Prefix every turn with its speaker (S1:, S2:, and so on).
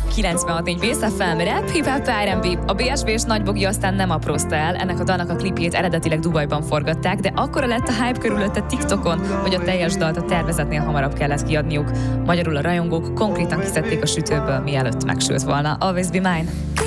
S1: 96.4 Base FM, Rap, Hip Hop, R&B. A BSB-s nagybogi aztán nem aprózta el, ennek a dalnak a klipjét eredetileg Dubajban forgatták, de akkora lett a hype körülötte TikTokon, hogy a teljes dalt a tervezetnél hamarabb kellett kiadniuk. Magyarul a rajongók konkrétan kiszedték a sütőből, mielőtt megsült volna. Always Be Mine.